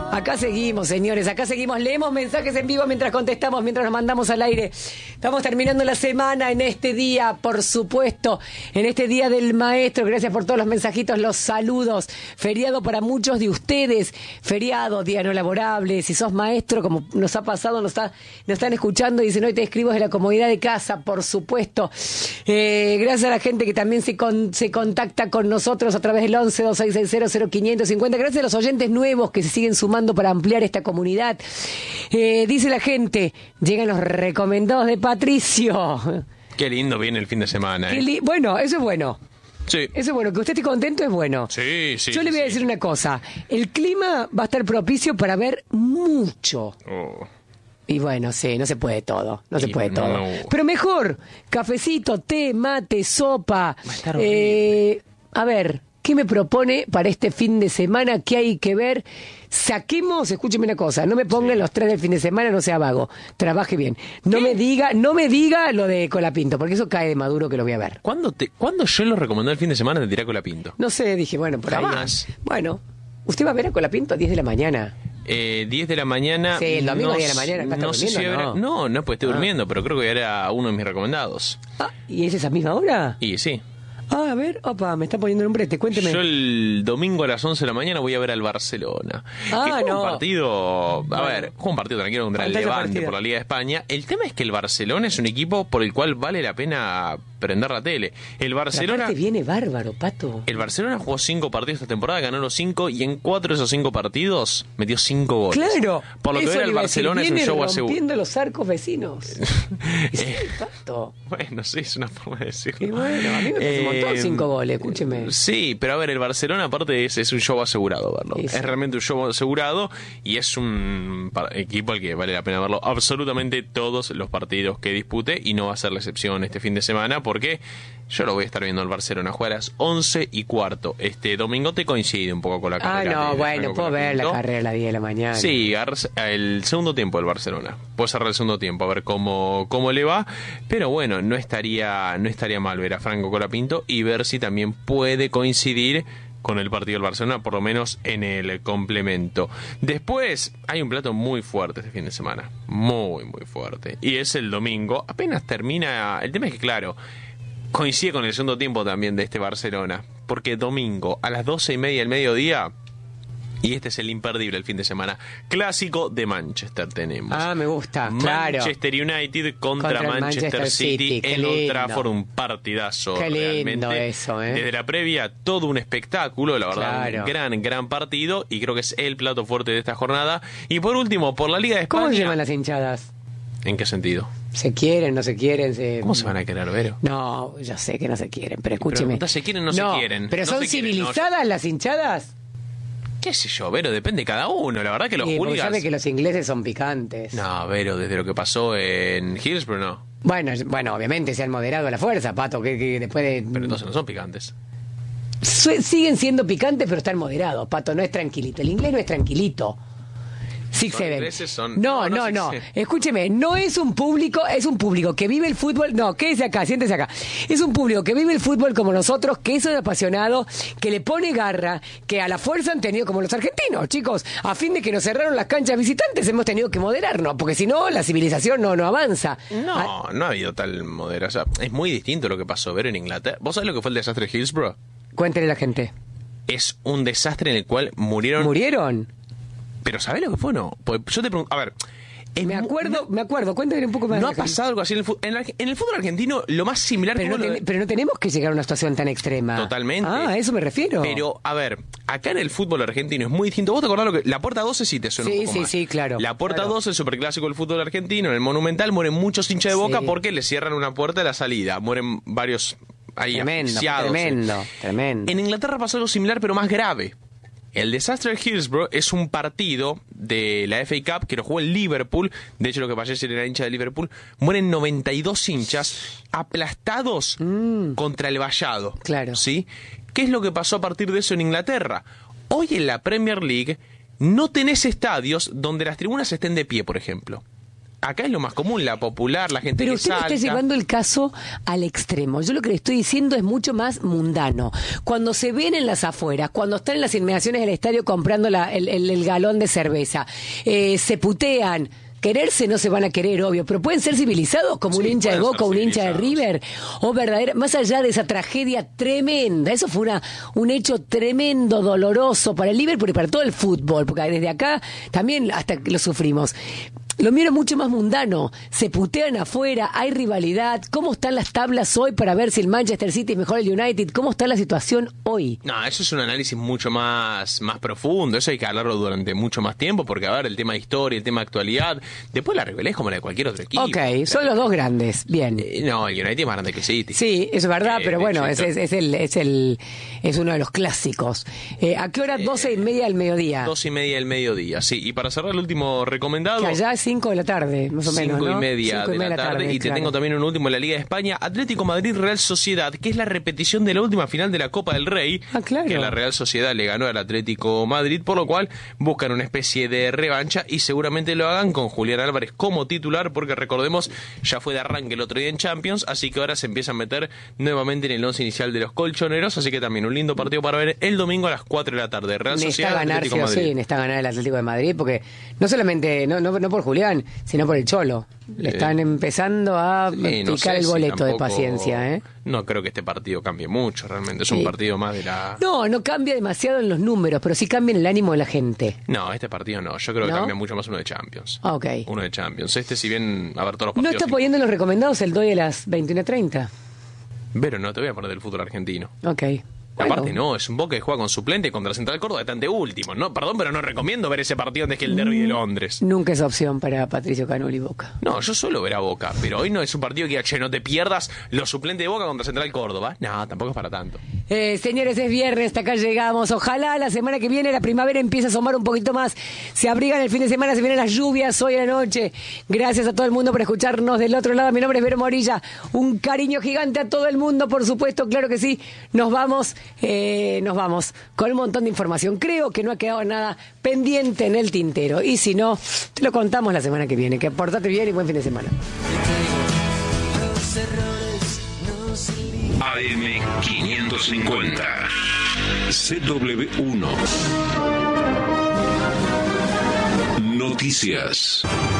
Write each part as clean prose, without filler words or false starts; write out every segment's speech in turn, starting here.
Acá seguimos, señores, acá seguimos. Leemos mensajes en vivo mientras contestamos, mientras nos mandamos al aire. Estamos terminando la semana en este día, por supuesto, en este Día del Maestro. Gracias por todos los mensajitos, los saludos. Feriado para muchos de ustedes. Feriado, día no laborable. Si sos maestro, como nos ha pasado, nos están escuchando y dicen, hoy te escribo desde la comodidad de casa, por supuesto. Gracias a la gente que también se contacta con nosotros a través del 11-2660-0550. Gracias a los oyentes nuevos que se siguen sumando para ampliar esta comunidad. Dice la gente, llegan los recomendados de Patricio. Qué lindo viene el fin de semana. Bueno, eso es bueno. Sí. Eso es bueno, que usted esté contento es bueno. Sí. Yo le voy a decir una cosa, el clima va a estar propicio para ver mucho. Oh. Y bueno, sí, no se puede todo, no se puede todo. No. Pero mejor, cafecito, té, mate, sopa. Va a estar horrible. A ver, ¿qué me propone para este fin de semana? ¿Qué hay que ver? Saquemos, escúcheme una cosa, no me pongan los 3 del fin de semana, no sea vago, trabaje bien. No me diga lo de Colapinto, porque eso cae de maduro que lo voy a ver. ¿Cuándo yo lo recomendé el fin de semana te tiré Colapinto? No sé, dije, bueno, por Jamás. ahí. Bueno, usted va a ver a Colapinto a 10 de la mañana. 10 de la mañana. Sí, el domingo 10 de la mañana. ¿Acá No está sé si durmiendo, no, pues estoy durmiendo, pero creo que era uno de mis recomendados. Ah, ¿y es esa misma hora? Y sí. Ah, a ver, opa, me está poniendo en un brete, cuénteme. Yo el domingo a las 11 de la mañana voy a ver al Barcelona. Ah, que juega no. un partido, juega un partido tranquilo contra el Pantalla Levante partida. por la Liga de España. El tema es que el Barcelona es un equipo por el cual vale la pena prender la tele. El Pero Barcelona... aparte viene bárbaro, Pato. El Barcelona jugó 5 partidos esta temporada, ganó los 5 y en 4 de esos 5 partidos metió 5 goles. Claro. Por lo que eso ver, el le iba a decir, Barcelona es un viene show asegurado. rompiendo los arcos vecinos. Sí, Pato. Bueno, sí, es una forma de decirlo. Y bueno, a mí me parece un montón 5 goles, escúcheme. Sí, pero a ver, el Barcelona aparte es un show asegurado verlo. Sí. Es realmente un show asegurado y es un equipo al que vale la pena verlo absolutamente todos los partidos que dispute y no va a ser la excepción este fin de semana porque yo lo voy a estar viendo al Barcelona jugar a las 11:15. Este domingo te coincide un poco con la carrera. Ah, no, bueno, puedo ver la carrera a las 10 de la mañana. Sí, el segundo tiempo del Barcelona. Puedo cerrar el segundo tiempo a ver cómo le va. Pero bueno, no estaría mal ver a Franco Colapinto y ver si también puede coincidir con el partido del Barcelona, por lo menos en el complemento. Después hay un plato muy fuerte este fin de semana. Muy, muy fuerte. Y es el domingo. Apenas termina... El tema es que, claro, coincide con el segundo tiempo también de este Barcelona. Porque domingo a las 12:30 del mediodía... Y este es el imperdible el fin de semana. Clásico de Manchester tenemos. Ah, me gusta, claro. Manchester United contra el Manchester City qué en lindo. Old Trafford, un partidazo. Qué lindo realmente. eso, ¿eh? Desde la previa, todo un espectáculo, la verdad. Claro. Un gran partido y creo que es el plato fuerte de esta jornada. Y por último, por la Liga de España. ¿Cómo se llaman las hinchadas? ¿En qué sentido? ¿Se quieren, no se quieren? ¿Cómo se van a querer, Vero? No, yo sé que no se quieren, pero escúcheme. Pregunta, ¿se quieren o no se quieren? ¿Pero No son se quieren, civilizadas las hinchadas? ¿Qué sé yo, Vero? Depende de cada uno. La verdad que los Sí, porque hooligans... sabe que los ingleses son picantes. No, Vero, desde lo que pasó en Hillsborough, no. Bueno, obviamente se han moderado a la fuerza, Pato, que después de... Pero entonces no son picantes. Siguen siendo picantes, pero están moderados, Pato, no es tranquilito. El inglés no es tranquilito. Six Los Seven. ingleses son... No. Six Seven. Escúcheme, no es un público que vive el fútbol. No, quédese acá, siéntese acá. Es un público que vive el fútbol como nosotros, que es apasionado, que le pone garra, que a la fuerza han tenido como los argentinos, chicos. A fin de que nos cerraron las canchas visitantes, hemos tenido que moderarnos, porque si no, la civilización no avanza. No ha habido tal moderación. O sea, es muy distinto lo que pasó, Vero, en Inglaterra. ¿Vos sabés lo que fue el desastre de Hillsborough? Cuéntele a la gente. Es un desastre en el cual murieron... ¿Murieron? Pero ¿sabés lo que fue o no? Pues yo te pregunto... A ver... Me acuerdo, cuéntame un poco más. No ha pasado algo así en el fútbol. En el fútbol argentino, lo más similar... Pero no tenemos que llegar a una situación tan extrema. Totalmente. Ah, a eso me refiero. Pero, a ver, acá en el fútbol argentino es muy distinto. ¿Vos te acordás lo que... La Puerta 12 sí te suena un poco más. Sí, claro. La Puerta claro. 12, el superclásico del fútbol argentino, en el Monumental mueren muchos hinchas de Boca porque le cierran una puerta a la salida. Mueren varios ahí asfixiados. Tremendo. En Inglaterra pasó algo similar, pero más grave. El desastre de Hillsborough es un partido de la FA Cup que lo jugó el Liverpool. De hecho, lo que pasó ayer era hincha de Liverpool. Mueren 92 hinchas aplastados contra el vallado. Claro. ¿Sí? ¿Qué es lo que pasó a partir de eso en Inglaterra? Hoy en la Premier League no tenés estadios donde las tribunas estén de pie, por ejemplo. Acá es lo más común, la popular, la gente pero que usted salta. está llevando el caso al extremo. Yo lo que le estoy diciendo es mucho más mundano. Cuando se ven en las afueras, cuando están en las inmediaciones del estadio comprando el galón de cerveza, se putean. Quererse no se van a querer, obvio, pero pueden ser civilizados como un hincha de Boca, un hincha de River, o verdadera, más allá de esa tragedia tremenda. Eso fue un hecho tremendo, doloroso para el Liverpool y para todo el fútbol, porque desde acá también hasta lo sufrimos. Lo mío es mucho más mundano. Se putean afuera, hay rivalidad. ¿Cómo están las tablas hoy para ver si el Manchester City es mejor el United? ¿Cómo está la situación hoy? No, eso es un análisis mucho más profundo. Eso hay que hablarlo durante mucho más tiempo, porque, a ver, el tema de historia, el tema de actualidad. Después la rivalidad es como la de cualquier otro equipo. Ok, son los dos grandes. Bien. No, el United es más grande que el City. Sí, eso es verdad, pero bueno, es uno de los clásicos. ¿A qué hora? 12:30 del mediodía. 12:30 del mediodía, sí. Y para cerrar el último recomendado... Que allá es 5 de la tarde, más o menos, 5:30 de la tarde. Y te tengo también un último en la Liga de España, Atlético Madrid Real Sociedad, que es la repetición de la última final de la Copa del Rey, claro, que la Real Sociedad le ganó al Atlético Madrid, por lo cual buscan una especie de revancha y seguramente lo hagan con Julián Álvarez como titular, porque recordemos, ya fue de arranque el otro día en Champions, así que ahora se empieza a meter nuevamente en el 11 inicial de los colchoneros, así que también un lindo partido para ver el domingo a las 4 de la tarde. Real Sociedad, Atlético Madrid. Sí, necesita ganar el Atlético de Madrid, porque no solamente, no por Julián, sino por el Cholo. Le están empezando a picar el boleto de paciencia, ¿eh? No creo que este partido cambie mucho, realmente. Es un partido más de la... No cambia demasiado en los números, pero sí cambia en el ánimo de la gente. No, este partido no. Yo creo que cambia mucho más uno de Champions. Ok. Uno de Champions. Si bien, a ver, todos los partidos... ¿No está poniendo en los recomendados el doy de las 21:30? Pero no te voy a poner del fútbol argentino. Ok. Aparte no, es un Boca que juega con suplente contra Central Córdoba, está ante último. No, perdón, pero no recomiendo ver ese partido antes que el derbi de Londres. Nunca es opción para Patricio Canoli Boca. No, yo suelo ver a Boca, pero hoy no es un partido que, no te pierdas los suplentes de Boca contra Central Córdoba. No, tampoco es para tanto. Señores, es viernes, hasta acá llegamos. Ojalá la semana que viene la primavera empiece a asomar un poquito más. Se abrigan el fin de semana, se vienen las lluvias hoy a la noche. Gracias a todo el mundo por escucharnos del otro lado. Mi nombre es Vero Morilla. Un cariño gigante a todo el mundo, por supuesto, claro que sí. Nos vamos con un montón de información. Creo que no ha quedado nada pendiente en el tintero. Y si no, te lo contamos la semana que viene. Que portate bien y buen fin de semana. AM550 CW1 Noticias.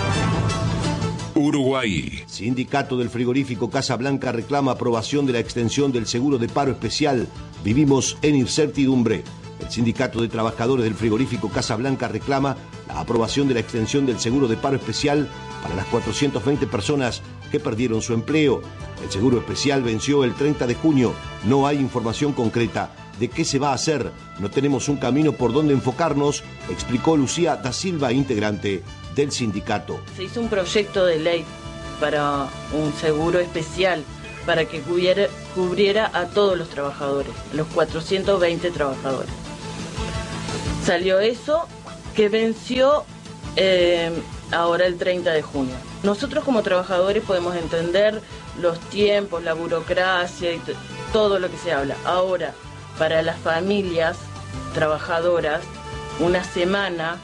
Uruguay. Sindicato del Frigorífico Casa Blanca reclama aprobación de la extensión del seguro de paro especial. Vivimos en incertidumbre. El Sindicato de Trabajadores del Frigorífico Casa Blanca reclama la aprobación de la extensión del seguro de paro especial para las 420 personas que perdieron su empleo. El seguro especial venció el 30 de junio. No hay información concreta de qué se va a hacer. No tenemos un camino por donde enfocarnos, explicó Lucía da Silva, integrante del sindicato. Se hizo un proyecto de ley para un seguro especial para que cubriera a todos los trabajadores, los 420 trabajadores. Salió eso que venció ahora el 30 de junio. Nosotros como trabajadores podemos entender los tiempos, la burocracia y todo lo que se habla. Ahora, para las familias trabajadoras, una semana,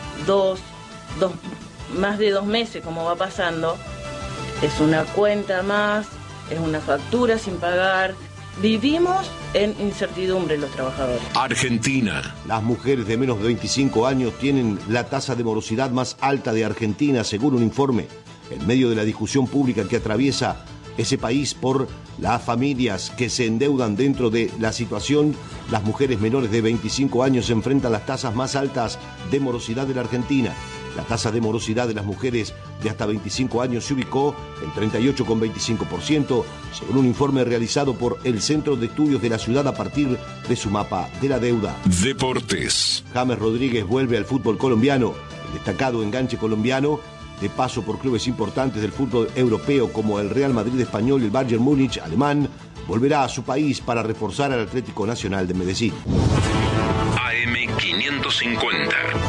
más de 2 meses, como va pasando, es una cuenta más, es una factura sin pagar. Vivimos en incertidumbre los trabajadores. Argentina. Las mujeres de menos de 25 años tienen la tasa de morosidad más alta de Argentina, según un informe. En medio de la discusión pública que atraviesa ese país por las familias que se endeudan dentro de la situación, las mujeres menores de 25 años enfrentan las tasas más altas de morosidad de la Argentina. La tasa de morosidad de las mujeres de hasta 25 años se ubicó en 38,25%, según un informe realizado por el Centro de Estudios de la Ciudad a partir de su mapa de la deuda. Deportes. James Rodríguez vuelve al fútbol colombiano. El destacado enganche colombiano, de paso por clubes importantes del fútbol europeo como el Real Madrid español y el Bayern Múnich alemán, volverá a su país para reforzar al Atlético Nacional de Medellín. AM550.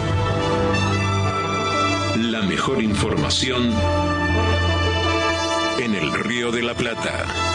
La mejor información en el Río de la Plata.